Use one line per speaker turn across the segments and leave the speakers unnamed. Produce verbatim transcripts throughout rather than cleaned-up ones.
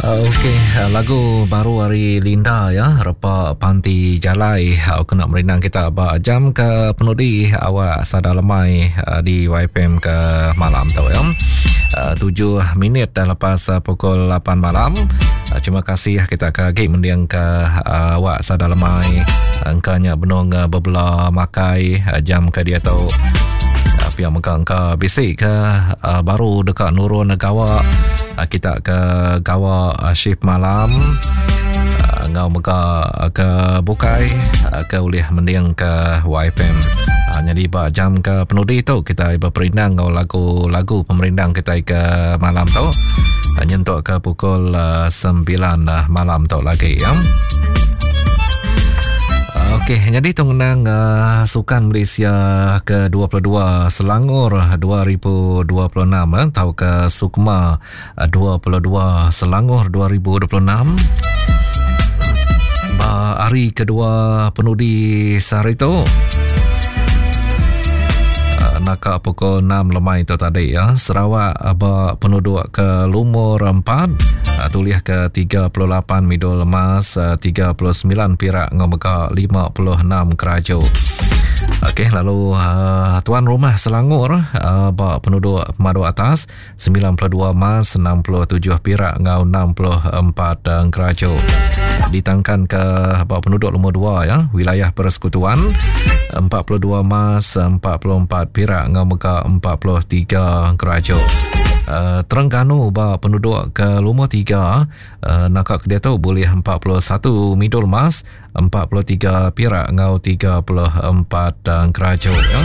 Okey, lagu baru hari Linda ya, Repa Panti Jalai. Aku nak merinang kita ba jam ke penudi awak sada lemai di Y P M ke malam tau ya. tujuh minit dah lepas pukul lapan malam. Terima kasih kita ke gig mendiang ke awak sada lemai. Angkanya benong berbela makai jam ke dia tau. Pihak mengka bisik ke uh, baru dekat Nurul Gawa uh, kita ke Gawa uh, shift malam uh, ngau mengka ke Bukai uh, ke ulih mendiang ke Y P M uh, jadi ba jam ke penudi tu kita berperindang ngau lagu-lagu pemerindang kita ke malam tu uh, nyentuk ke pukul uh, sembilan uh, malam tu lagi ya. Okey, jadi tunggang uh, Sukan Malaysia ke dua puluh dua Selangor dua ribu dua puluh enam eh, atau ke Sukma uh, dua puluh dua Selangor dua ribu dua puluh enam. Ba hari kedua penudi sehari tu. Uh, nak pukul enam lemai tu tadi ya. Sarawak ba penduduk ke lumur empat. Uh, tulis ke tiga puluh lapan Midul Emas, uh, tiga puluh sembilan Perak, Ngomeka lima puluh enam Kerajo. Okey, lalu uh, tuan rumah Selangor uh, bawa penduduk pemadu atas sembilan puluh dua Emas, enam puluh tujuh Perak, ngau enam puluh empat uh, Kerajo. Ditangkan ke bawa penduduk nombor dua ya, wilayah persekutuan empat puluh dua Emas, empat puluh empat Perak, Ngomeka empat puluh tiga Kerajo. Uh, Terengganu ba penduduk ke lumur tiga uh, nakak dia tu boleh empat puluh satu Midul Emas, empat puluh tiga Perak, ngau tiga puluh empat uh, Kerajo ya.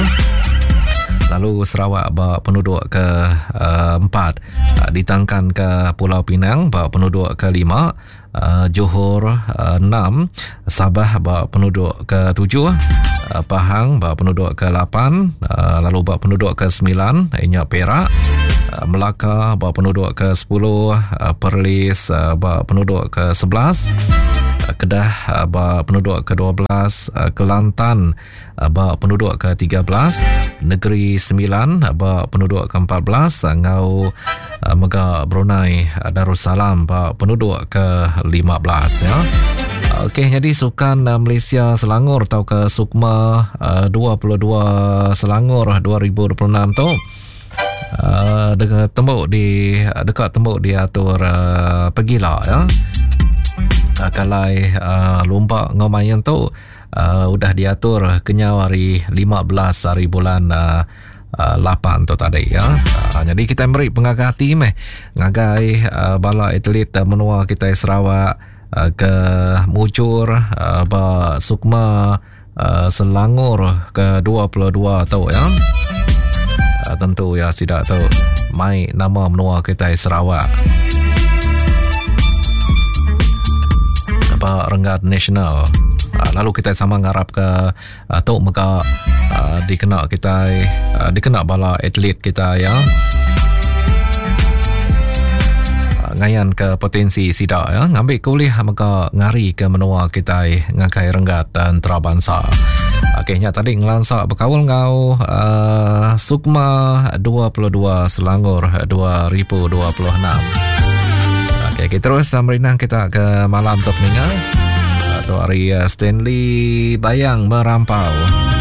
Lalu Sarawak ba penduduk ke uh, empat uh, ditangkan ke Pulau Pinang ba penduduk ke lima, uh, Johor uh, enam, Sabah ba penduduk ke tujuh, uh, Pahang ba penduduk ke lapan, uh, lalu ba penduduk ke sembilan ianya Perak, uh, Melaka ba penduduk ke sepuluh, uh, Perlis uh, ba penduduk ke sebelas, uh, Kedah uh, ba penduduk ke dua belas, uh, Kelantan uh, ba penduduk ke tiga belas, Negeri Sembilan ba penduduk ke empat belas, ngau uh, Mega Brunei Darussalam ba penduduk ke lima belas ya. Okey, jadi Sukan uh, Malaysia Selangor atau ke Sukma uh, dua puluh dua Selangor dua ribu dua puluh enam tu uh, dekat tembok di dekat tembok diatur uh, pergilah ya. Uh, kalai uh, lomba ngomayan tu uh, udah diatur kenyau hari lima belas hari bulan uh, Uh, lapan tu tadi ya. Uh, jadi kita beri pengagati meh ngagai uh, bala atlet uh, menua kita Sarawak uh, ke Mucur uh, ba Sukma uh, Selangor ke dua puluh dua tu ya. Uh, tentu ya tidak tahu mai nama menua kita Sarawak. Apa Renggat Nasional. Uh, lalu kita sama ngarap ke uh, Tok Mega uh, dikena kita uh, dikena bala atlet kita ya. Uh, ngayan ke potensi sida ya, ngambil kuliah mega ngari ke menua kita ngakai Renggat dan Trabangsa. Okeynya tadi ngelansak berkawal ngau uh, Sukma dua puluh dua Selangor dua ribu dua puluh enam. Okey, kita terus merinang kita ke malam top ningal. Atau hari Stanley Bayang merampau.